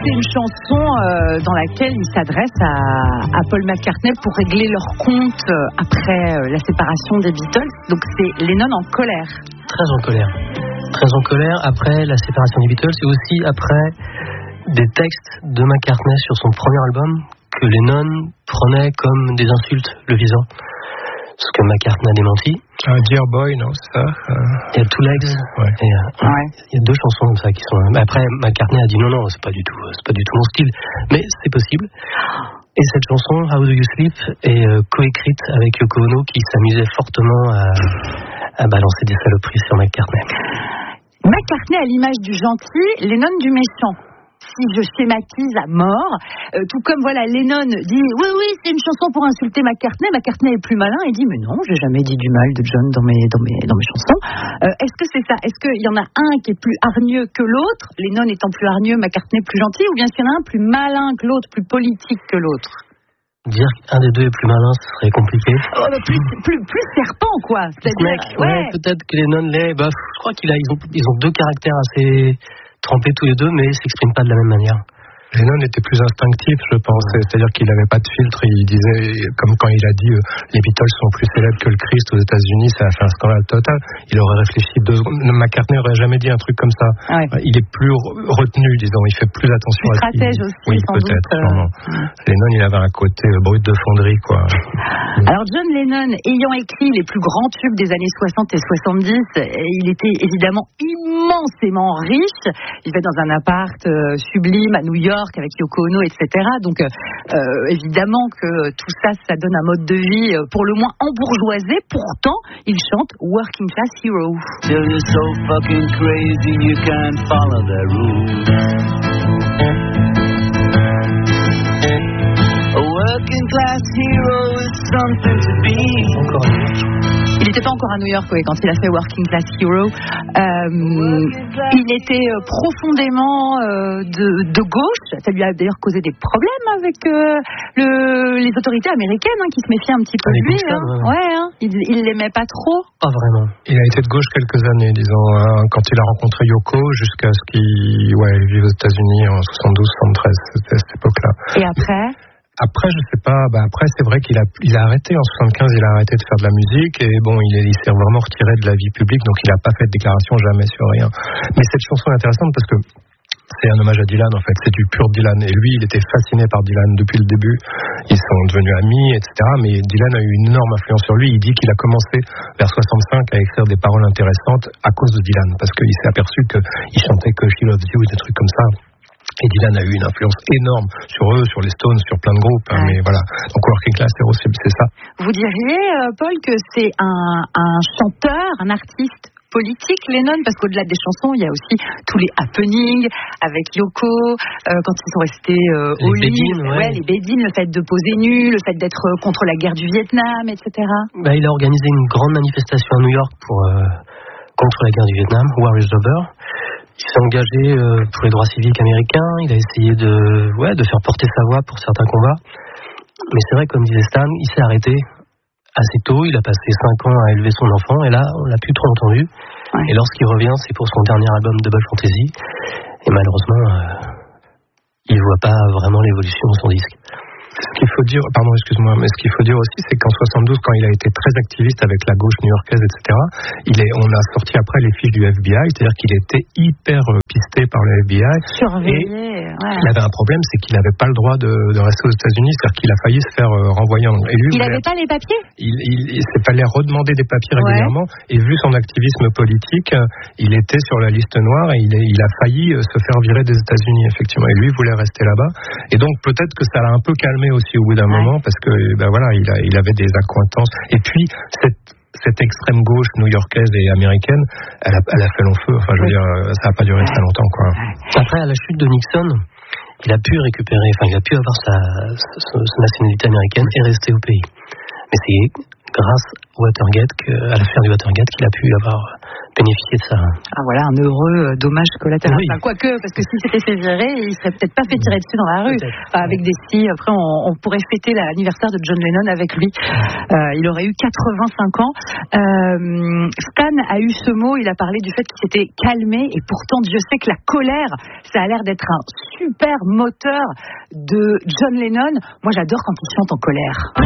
c'est une chanson dans laquelle il s'adresse à Paul McCartney pour régler leur compte après la séparation des Beatles. Donc c'est Lennon en colère. Très en colère. Très en colère après la séparation des Beatles et aussi après des textes de McCartney sur son premier album que Lennon prenait comme des insultes le visant. Ce que McCartney a démenti. Dear Boy, non, c'est ça. Il y a Two Legs. Ouais. Et, il y a 2 chansons comme ça qui sont. Après, McCartney a dit non, c'est pas du tout mon style, mais c'est possible. Et cette chanson, How Do You Sleep, est coécrite avec Yoko Ono, qui s'amusait fortement à balancer des saloperies sur McCartney. McCartney à l'image du gentil, Lennon du méchant. Si je schématise à mort, tout comme voilà Lennon dit oui c'est une chanson pour insulter McCartney est plus malin et dit mais non, j'ai jamais dit du mal de John dans mes chansons. Est-ce que c'est ça? Est-ce qu'il y en a un qui est plus hargneux que l'autre, Lennon étant plus hargneux, McCartney plus gentil, ou bien s'il y en a un plus malin que l'autre, plus politique que l'autre? Dire qu'un des deux est plus malin, ce serait compliqué. Plus serpent, quoi. C'est-à-dire, ouais, peut-être que Lennon l'est. Je crois qu'ils ont 2 caractères assez trempés tous les deux, mais ils s'expriment pas de la même manière. Lennon était plus instinctif, je pense. C'est-à-dire qu'il n'avait pas de filtre. Il disait, comme quand il a dit les Beatles sont plus célèbres que le Christ aux États-Unis, ça a fait un scandale total. Il aurait réfléchi 2 secondes. McCartney n'aurait jamais dit un truc comme ça. Ouais. Il est plus retenu, disons. Il fait plus attention à stratège aussi. Oui, peut-être. Sûrement. Lennon, il avait un côté brut de fonderie, quoi. Alors, John Lennon, ayant écrit les plus grands tubes des années 60 et 70, il était évidemment immensément riche. Il vivait dans un appart sublime à New York avec Yoko Ono, etc. Donc, évidemment que tout ça, ça donne un mode de vie pour le moins embourgeoisé. Pourtant, il chante Working Class Hero. Till you're so fucking crazy you can't follow the rules. A working class hero is something to be. Il n'était pas encore à New York quand il a fait Working Class Hero. Il était profondément de gauche. Ça lui a d'ailleurs causé des problèmes avec les autorités américaines qui se méfiaient un petit peu de lui. Il l'aimait pas trop. Pas vraiment. Il a été de gauche quelques années, disons, quand il a rencontré Yoko, jusqu'à ce qu'il vive aux États-Unis en 72-73, c'était à cette époque-là. Et après ? Après, je sais pas. Après, c'est vrai qu'il a arrêté en 75. Il a arrêté de faire de la musique et bon, il s'est vraiment retiré de la vie publique. Donc, il a pas fait de déclaration jamais sur rien. Mais cette chanson est intéressante parce que c'est un hommage à Dylan. En fait, c'est du pur Dylan. Et lui, il était fasciné par Dylan depuis le début. Ils sont devenus amis, etc. Mais Dylan a eu une énorme influence sur lui. Il dit qu'il a commencé vers 65 à écrire des paroles intéressantes à cause de Dylan, parce qu'il s'est aperçu qu'il chantait que She Loves You, des trucs comme ça. Et Dylan a eu une influence énorme sur eux, sur les Stones, sur plein de groupes. Mais voilà. Donc Working Class Hero, c'est ça. Vous diriez, Paul, que c'est un chanteur, un artiste politique, Lennon, parce qu'au-delà des chansons, il y a aussi tous les happenings avec Yoko, quand ils sont restés au lit, les bed-in, le fait de poser nu, le fait d'être contre la guerre du Vietnam, etc. Il a organisé une grande manifestation à New York contre la guerre du Vietnam, War is Over. Il s'est engagé pour les droits civiques américains. Il a essayé de faire porter sa voix pour certains combats. Mais c'est vrai, comme disait Stan, il s'est arrêté assez tôt. Il a passé 5 ans à élever son enfant. Et là, on l'a plus trop entendu. Ouais. Et lorsqu'il revient, c'est pour son dernier album Double Fantasy. Et malheureusement, il ne voit pas vraiment l'évolution de son disque. Ce qu'il faut dire, mais ce qu'il faut dire aussi, c'est qu'en 72, quand il a été très activiste avec la gauche new-yorkaise, etc., on a sorti après les fiches du FBI, c'est-à-dire qu'il était hyper pisté par le FBI. Surveillé, il avait un problème, c'est qu'il n'avait pas le droit de rester aux États-Unis, c'est-à-dire qu'il a failli se faire renvoyer en... Et lui, il n'avait pas les papiers. Il s'est fallait redemander des papiers régulièrement, et vu son activisme politique, il était sur la liste noire, et il a failli se faire virer des États-Unis, effectivement, et lui voulait rester là-bas. Et donc peut-être que ça l'a un peu calmé aussi au bout d'un moment, parce que il avait des accointances. Et puis cette extrême gauche new-yorkaise et américaine, elle a fait long feu. Enfin, je veux dire, ça n'a pas duré très longtemps, quoi. Après, à la chute de Nixon, il a pu avoir sa nationalité américaine et rester au pays. Mais c'est grâce à l'affaire du Watergate, qu'il a pu avoir bénéficié de ça. Ah voilà, un heureux dommage collatéral. Oui. Enfin, quoique, parce que s'il s'était fait virer, il serait peut-être pas fait tirer dessus dans la rue. Enfin, avec des scies, après on pourrait fêter l'anniversaire de John Lennon avec lui. Il aurait eu 85 ans. Stan a eu ce mot, il a parlé du fait qu'il s'était calmé, et pourtant Dieu sait que la colère, ça a l'air d'être un super moteur de John Lennon. Moi j'adore quand il chante en colère.